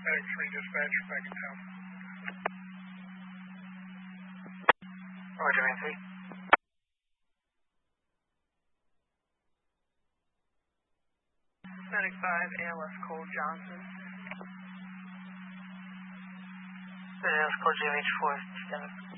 Medic 3 dispatch, back in town. Roger, Nancy. Medic 5, ALS Cole Johnson. ALS Cole JH4, stand up.